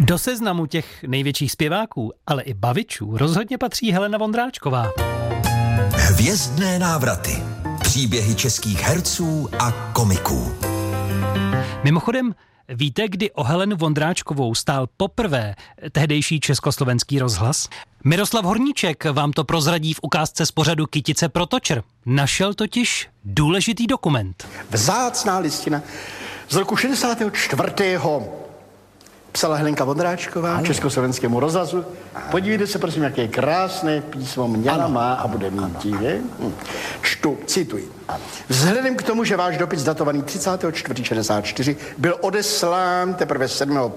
Do seznamu těch největších zpěváků, ale i bavičů rozhodně patří Helena Vondráčková. Hvězdné návraty. Příběhy českých herců a komiků. Mimochodem, víte, kdy o Helenu Vondráčkovou stál poprvé tehdejší Československý rozhlas? Miroslav Horníček vám to prozradí v ukázce z pořadu Kytice pro Točr. Našel totiž důležitý dokument. Vzácná listina z roku 64. psala Helenka Vondráčková Československému rozhlasu. Podívejte se, prosím, jaké krásné písmo měla, má a bude mít. Čtu, cituji. Vzhledem k tomu, že váš dopis datovaný 34.64 byl odeslán teprve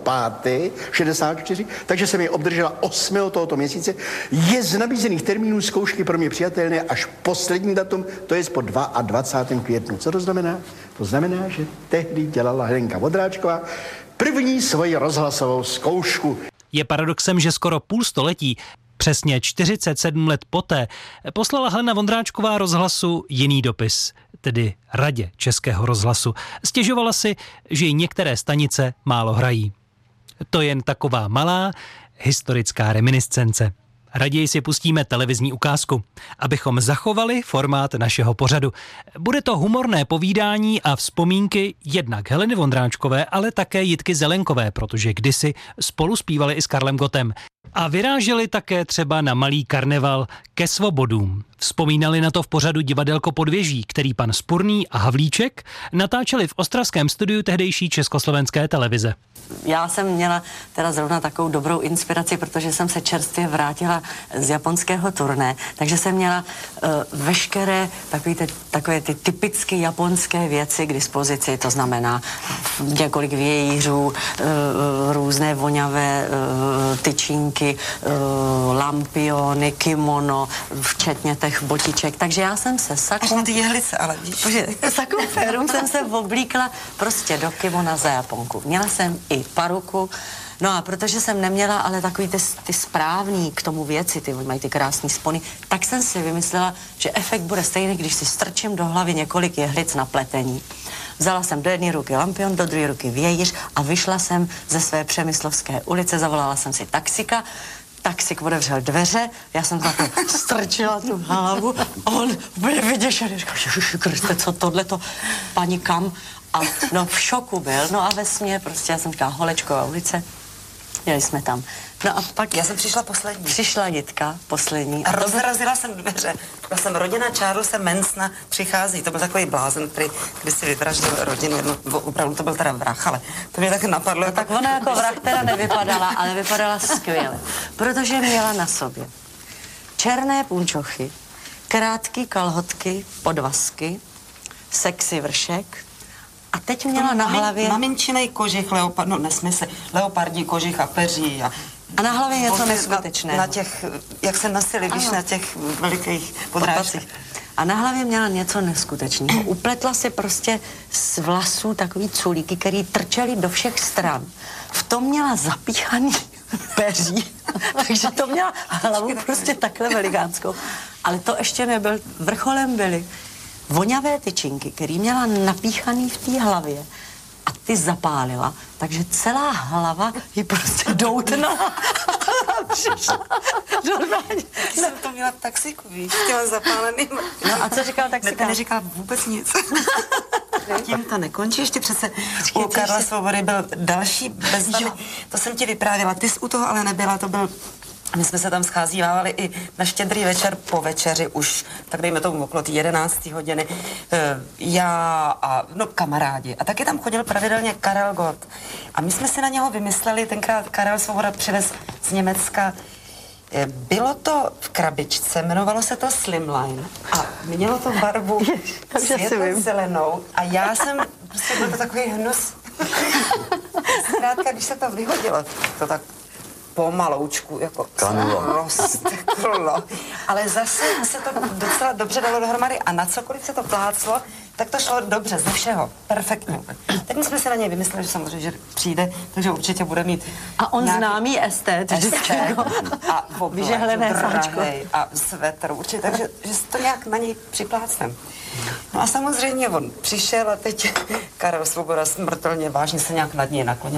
7.5.64, takže jsem ji obdržela 8. tohoto měsíce, je z nabízených termínů zkoušky pro mě přijatelné až poslední datum, to je po 22. květnu. Co to znamená? To znamená, že tehdy dělala Helenka Vondráčková první svoji rozhlasovou zkoušku. Je paradoxem, že skoro půl století, přesně 47 let poté, poslala Helena Vondráčková rozhlasu jiný dopis, tedy Radě Českého rozhlasu. Stěžovala si, že jí některé stanice málo hrají. To jen taková malá historická reminiscence. Raději si pustíme televizní ukázku, abychom zachovali formát našeho pořadu. Bude to humorné povídání a vzpomínky jednak Heleny Vondráčkové, ale také Jitky Zelenkové, protože kdysi spolu zpívali i s Karlem Gottem. A vyráželi také třeba na malý karneval ke Svobodům. Vzpomínali na to v pořadu Divadelko Podvěží, který pan Spurný a Havlíček natáčeli v ostravském studiu tehdejší Československé televize. Já jsem měla teda zrovna takovou dobrou inspiraci, protože jsem se čerstvě vrátila z japonského turné, takže jsem měla veškeré takové ty typické japonské věci k dispozici, to znamená několik vějířů, různé voňavé tyčínky, lampiony, kimono, včetně těch botiček, takže já jsem se sakou... ty jehlice, ale víš. Sakou férum jsem se oblíkla prostě do kimona za Japonku. Měla jsem i paruku, no a protože jsem neměla ale takový ty správný k tomu věci, ty mají ty krásný spony, tak jsem si vymyslela, že efekt bude stejný, když si strčím do hlavy několik jehlic na pletení. Vzala jsem do jedné ruky lampion, do druhé ruky vějíř a vyšla jsem ze své Přemyslovské ulice, zavolala jsem si taxika, taxik otevřel dveře, já jsem takhle strčila tu hlavu, on byl vyděšený, říkal, Ježiši Kriste, co tohleto, paní kam? A no v šoku byl, no a ve smě prostě, já jsem říkala Holečková ulice, jeli jsme tam. No a pak... Já jsem přišla poslední. Přišla Jitka, poslední. A rozrazila jsem dveře. Byla jsem rodina Charlesa Mansona přichází. To byl takový blázen, který když si vyvraždil rodinu. No, opravdu to byl teda vrah, ale to mě tak napadlo. No, tak ona jako vrah teda nevypadala, ale vypadala skvěle. Protože měla na sobě černé punčochy, krátké kalhotky, podvazky, sexy vršek, a teď měla na hlavě... Maminčinej kožich, leopardní kožich a peří. A na hlavě něco neskutečného. Na těch, jak se nosili, víš, na těch velikých podrážcích. A na hlavě měla něco neskutečného. Upletla si prostě z vlasů takový culíky, který trčely do všech stran. V tom měla zapíchaný peří, takže to měla hlavu prostě takhle velikánskou. Ale to ještě nebyl, vrcholem byly voňavé tyčinky, který měla napíchaný v té hlavě a ty zapálila, takže celá hlava ji prostě doutnala. Přišla normálně. Jsem to měla v taxiku, víš, těma zapáleným. No a co říkal taxika? Ten neříkal vůbec nic. Tím to nekončí, ještě přece u Karla Svobody byl další bezvadný. To jsem ti vyprávěla, ty jsi u toho ale nebyla, to byl... My jsme se tam scházívali i na Štědrý večer po večeři už, tak dejme tomu okolo té 11. hodiny, já a kamarádi. A taky tam chodil pravidelně Karel Gott. A my jsme si na něho vymysleli, tenkrát Karel Svoboda přivez z Německa. Bylo to v krabičce, jmenovalo se to Slimline a mělo to barvu světle-zelenou a já jsem, prostě byl to takový hnus. Zkrátka, když se to vyhodilo, to tak pomaloučku, jako rozteklo. Ale zase se to docela dobře dalo dohromady a na cokoliv se to pláclo, tak to šlo dobře, ze všeho, perfektně. Teď my jsme si na něj vymysleli, že samozřejmě, že přijde, takže určitě bude mít a on známý estet a vyžehlené sáčko a svetr, určitě, takže že to nějak na něj připlácnem. No a samozřejmě on přišel a teď Karel Svoboda smrtelně vážně se nějak nad něj naklonil.